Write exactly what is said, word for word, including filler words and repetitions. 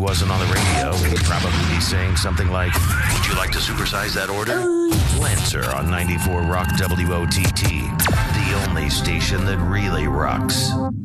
wasn't on the radio, he'd probably be saying something like, would you like to supersize that order? Lancer on ninety-four Rock W O T T, the only station that really rocks.